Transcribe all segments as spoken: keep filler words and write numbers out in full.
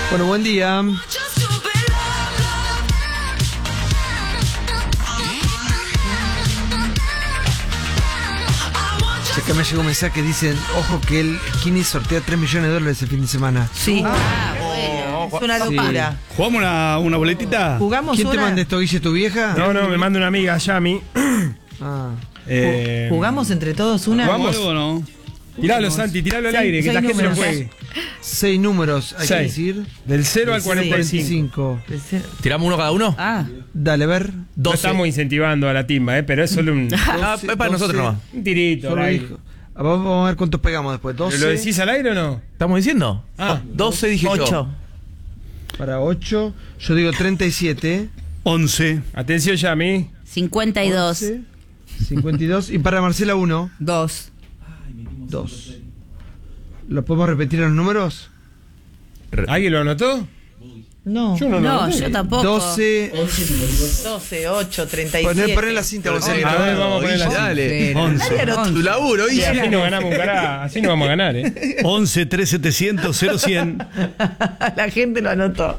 Bueno, buen día. Acá me llegó un mensaje que dicen, ojo que el Kini sortea tres millones de dólares el fin de semana. Sí. Ah, bueno, es una locura. Sí. ¿Jugamos una, una boletita? ¿Jugamos ¿Quién una? te manda esto, Guille, tu vieja? No, no, me manda una amiga, Yami. Ah. Eh, ¿Jugamos entre todos una? ¿Jugamos? ¿Algo o no? Tiralo, Santi, tiralo al Seis- aire, que seis la gente lo números. juegue. Seis números, hay que Seis. decir. Del cero al Del cuarenta y cinco. cuarenta y cinco. ¿Tiramos uno cada uno? Ah. Dale, a ver. No doce. estamos incentivando a la timba, eh, pero es solo un, Ah, es para nosotros doce. nomás. un tirito. Solo al aire. dijo. Ah, Vamos a ver cuántos pegamos después. doce. ¿Lo decís al aire o no? ¿Estamos diciendo? Ah. doce dije yo. Ocho. Para ocho. Yo digo treinta y siete. once. Atención, Yami. cincuenta y dos. once, cincuenta y dos. Y para Marcela, uno. Dos. dos. ¿Lo podemos repetir los números? ¿Alguien lo anotó? No. Yo no lo No, anoté. yo tampoco. doce. doce, ocho, treinta y Poner, siete. poner la cinta, Gonzalo. A ver, vamos a poner la Guille, dale. once. Tu laburo, Sí, Guille. así no ganamos un carajo, así no vamos a ganar, eh. once, tres, setecientos, cero, cien. La gente lo anotó.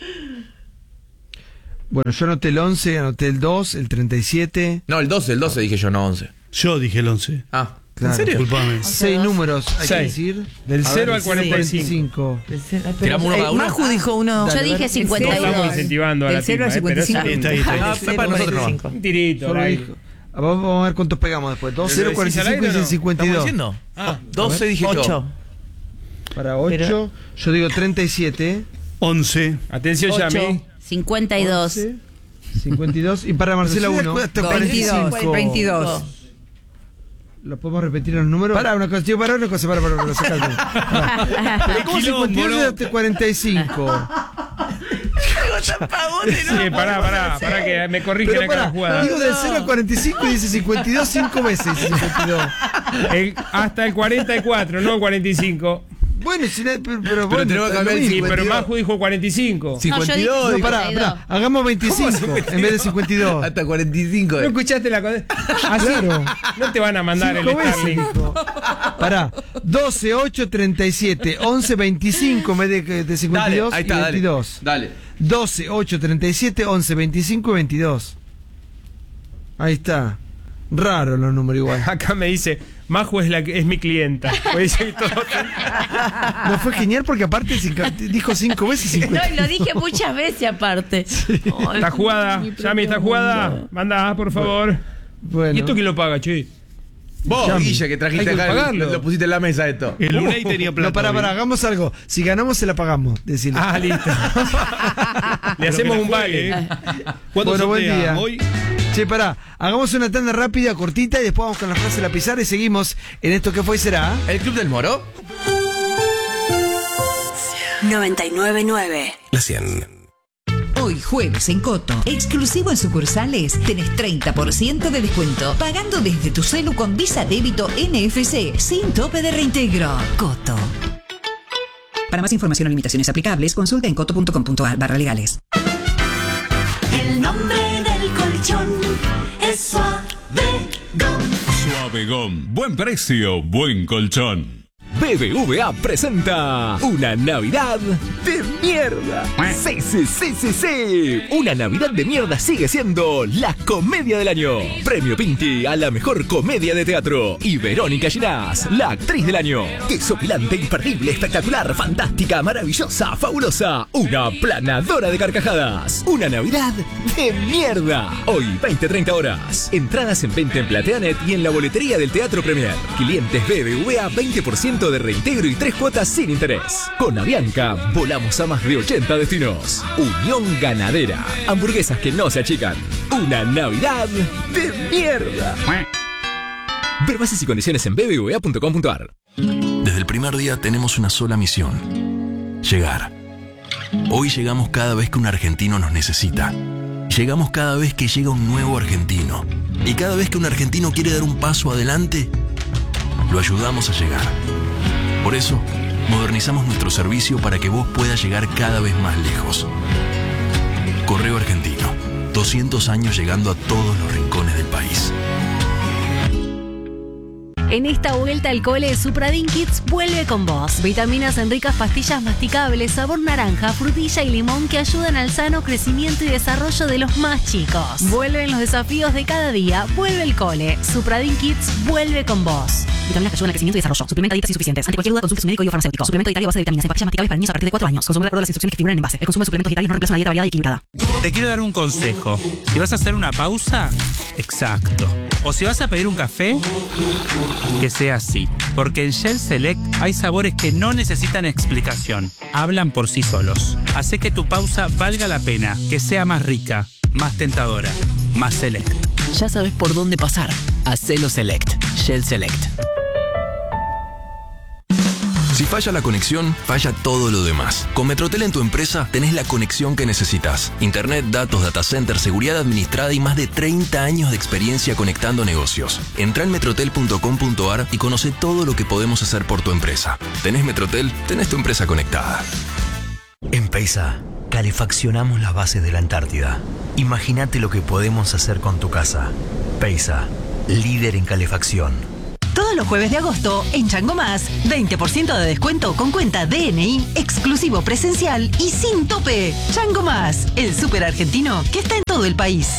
Bueno, yo anoté el once, anoté el dos, el treinta y siete. No, el doce, el doce dije yo, no once. Yo dije el once. Ah, Claro. ¿en serio? Disculpame. Seis números, hay que Seis. decir. Del A cero ver, al cuarenta y cinco. cinco. ¿Tiramos uno cada uno? Maju dijo uno. Dale, Yo a ver. dije No cincuenta y estamos dos. incentivando a la Del cero timba, al eh, pero es cincuenta y un- Está ahí, está ahí. Ah, es para nosotros nomás. un tirito. Solo al aire. dijo. Ah, Vamos a ver cuántos pegamos después. dos, ¿Lo cero, decís cuarenta y al cinco aire y o no? cincuenta y ¿Estamos dos. diciendo? Ah, doce dije yo. Ocho. Para ocho, Pero- yo digo treinta y siete. once. Atención, Ocho. Yami. cincuenta y dos. once, cincuenta y dos. Y para Marcela, uno. veintidós. veintidós. ¿Lo podemos repetir los números? Para una cosa, tío, para una cosa, para, para, para, sacate. Para. Pero ¿cómo quilombo, cincuenta y dos ¿no? y hasta cuarenta y cinco? Sí, pará, pará, pará que me corrigen Pero acá la para, jugada. digo del cero al cuarenta y cinco y dice cincuenta y dos cinco veces. Dice cincuenta y dos. El- hasta el cuarenta y cuatro, no el cuarenta y cinco. Bueno, si no- pero, pero, bueno, tenemos que cambiar el lo Sí, mismo. pero cincuenta y dos. Maju dijo cuarenta y cinco. cincuenta y dos. No, yo No, dije pará, cincuenta y dos. pará, hagamos veinticinco en vez de cincuenta y dos. Hasta cuarenta y cinco. ¿No escuchaste la cosa? Así Claro. no te van a mandar el Cinco veces, Starlink. dijo. Pará, doce, ocho, treinta y siete, once, veinticinco en vez de, de cincuenta y Dale, dos ahí y está, dale. veintidós. Dale. doce, ocho, treinta y siete, once, veinticinco y veintidós. Ahí está. Raro los números igual. Acá me dice, Maju es, la, que- es mi clienta. Pues dice todo. No fue genial porque aparte cinco- dijo cinco veces No, cincuenta. y lo dije muchas veces aparte. Ay, Está jugada. mi Yami, está propio jugada. mundo. Manda, por favor. Bueno. ¿Y esto quién lo paga, che? Vos, Yami. Guille, que trajiste Hay que acá, pagarlo. lo, lo pusiste en la mesa esto. El Lunay tenía plata. No, pará, hoy. pará, hagamos algo. Si ganamos, se la pagamos. Decirle. Ah, listo. Le hacemos un vale. ¿eh? ¿Cuándo Bueno, buen sortea? día. Hoy. Che, pará, hagamos una tanda rápida, cortita, y después vamos con la frase de la pizarra y seguimos en esto que fue y será. ¿El Club del Moro? noventa y nueve nueve. La cien. Hoy jueves en Coto, exclusivo en sucursales, tenés treinta por ciento de descuento, pagando desde tu celu con Visa Débito N F C, sin tope de reintegro. Coto. Para más información o limitaciones aplicables, consulta en coto punto com punto a r barra legales. El nombre del colchón es Suavegom. Suavegom. Buen precio, buen colchón. B B V A presenta una Navidad de mierda. Sí, sí, sí, sí, sí. Una Navidad de mierda sigue siendo la comedia del año. Premio Pinti a la mejor comedia de teatro. Y Verónica Ginás, la actriz del año. Desopilante, imperdible, espectacular, fantástica, maravillosa, fabulosa. Una planadora de carcajadas. Una Navidad de mierda. Hoy, veinte treinta horas. Entradas en venta en Plateanet y en la boletería del Teatro Premier. Clientes B B V A, veinte por ciento de reintegro y tres cuotas sin interés. Con Avianca, volamos a más de ochenta destinos. Unión Ganadera. Hamburguesas que no se achican. Una Navidad de mierda. Ver bases y condiciones en b b v a punto com punto a r. Desde el primer día tenemos una sola misión: llegar. Hoy llegamos cada vez que un argentino nos necesita. Llegamos cada vez que llega un nuevo argentino. Y cada vez que un argentino quiere dar un paso adelante, lo ayudamos a llegar. Por eso, modernizamos nuestro servicio para que vos puedas llegar cada vez más lejos. Correo Argentino. doscientos años llegando a todos los rincones del país. En esta vuelta al cole, Supradin Kids vuelve con vos. Vitaminas en ricas pastillas masticables, sabor naranja, frutilla y limón que ayudan al sano crecimiento y desarrollo de los más chicos. Vuelven los desafíos de cada día. Vuelve el cole. Supradin Kids vuelve con vos. Vitaminas que ayudan al crecimiento y desarrollo. Suplementa dietas insuficientes. Ante cualquier duda, consulte su médico y o farmacéutico. Suplemento dietario a base de vitaminas en pastillas masticables para niños a partir de cuatro años. Consume de acuerdo a las instrucciones que figuran en envase. El consumo de suplementos dietarios no reemplaza una dieta variada y equilibrada. Te quiero dar un consejo. Si vas a hacer una pausa, exacto. O si vas a pedir un café, que sea así. Porque en Shell Select hay sabores que no necesitan explicación. Hablan por sí solos. Hace que tu pausa valga la pena, que sea más rica, más tentadora, más Select. Ya sabes por dónde pasar. Hacelo Select. Shell Select. Si falla la conexión, falla todo lo demás. Con Metrotel en tu empresa tenés la conexión que necesitas. Internet, datos, data center, seguridad administrada y más de treinta años de experiencia conectando negocios. Entrá en metrotel punto com punto ar y conoce todo lo que podemos hacer por tu empresa. ¿Tenés Metrotel? Tenés tu empresa conectada. En Peisa, calefaccionamos las bases de la Antártida. Imagínate lo que podemos hacer con tu casa. Peisa, líder en calefacción. Todos los jueves de agosto, en Chango Más, veinte por ciento de descuento con cuenta D N I, exclusivo presencial y sin tope. Chango Más, el súper argentino que está en todo el país.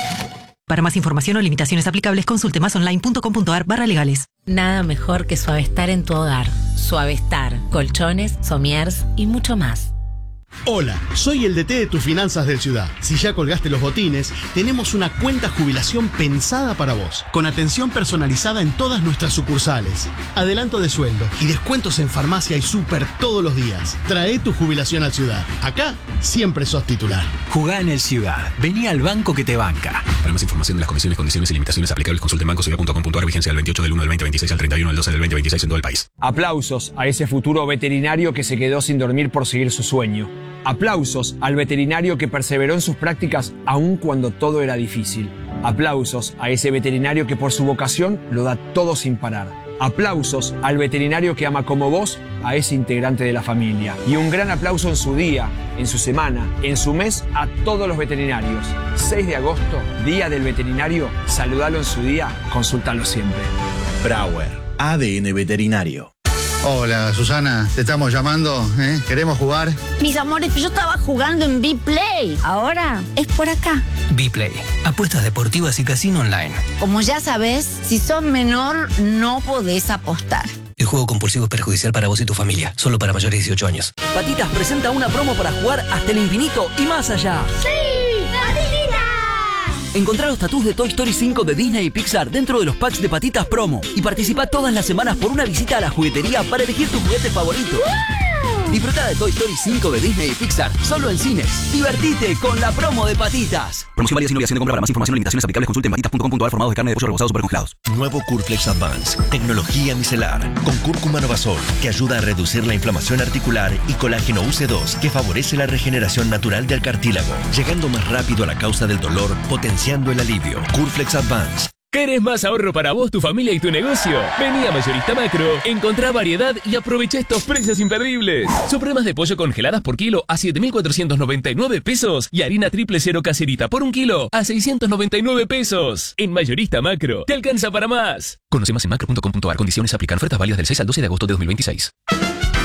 Para más información o limitaciones aplicables, consulte másonline punto com punto ar barra legales. Nada mejor que Suavestar en tu hogar. Suavestar, colchones, somiers y mucho más. Hola, soy el D T de tus finanzas del Ciudad. Si ya colgaste los botines, tenemos una cuenta jubilación pensada para vos, con atención personalizada en todas nuestras sucursales, adelanto de sueldo y descuentos en farmacia y súper todos los días. Trae tu jubilación al Ciudad. Acá siempre sos titular. Jugá en el Ciudad. Vení al banco que te banca. Para más información de las condiciones, condiciones y limitaciones aplicables, consulte en banco ciudad punto com punto ar. Vigencia del veintiocho del uno del veinte veintiséis al treinta y uno del doce del veinte veintiséis en todo el país. Aplausos a ese futuro veterinario que se quedó sin dormir por seguir su sueño. Aplausos al veterinario que perseveró en sus prácticas aun cuando todo era difícil. Aplausos a ese veterinario que por su vocación lo da todo sin parar. Aplausos al veterinario que ama como vos a ese integrante de la familia. Y un gran aplauso en su día, en su semana, en su mes a todos los veterinarios. seis de agosto, Día del Veterinario. Saludalo en su día, consultalo siempre. Brauer, A D N Veterinario. Hola, Susana, te estamos llamando, ¿eh? ¿Queremos jugar? Mis amores, yo estaba jugando en B-Play. Ahora es por acá. B-Play, apuestas deportivas y casino online. Como ya sabes, si sos menor, no podés apostar. El juego compulsivo es perjudicial para vos y tu familia. Solo para mayores de dieciocho años. Patitas presenta una promo para jugar hasta el infinito y más allá. ¡Sí! ¡Patitas! Encontrá los tatús de Toy Story cinco de Disney y Pixar dentro de los packs de Patitas Promo. Y participa todas las semanas por una visita a la juguetería para elegir tu juguete favorito. ¡Wow! Disfruta de Toy Story cinco de Disney y Pixar solo en cines. Divertite con la promo de Patitas. Promoción válida sin obligación de compra. Para más información o limitaciones aplicables, consulte en patitas punto com punto ar. Formados de carne de pollo rebozados supercongelados. Nuevo Curflex Advance. Tecnología micelar. Con cúrcuma novasol, que ayuda a reducir la inflamación articular, y colágeno U C dos, que favorece la regeneración natural del cartílago, llegando más rápido a la causa del dolor, potenciando el alivio. Curflex Advance. ¿Querés más ahorro para vos, tu familia y tu negocio? Vení a Mayorista Macro, encontrá variedad y aprovecha estos precios imperdibles. Supremas de pollo congeladas por kilo a siete mil cuatrocientos noventa y nueve pesos y harina triple cero caserita por un kilo a seiscientos noventa y nueve pesos. En Mayorista Macro, te alcanza para más. Conoce más en macro punto com punto ar. Condiciones aplican. Ofertas válidas del seis al doce de agosto de dos mil veintiséis.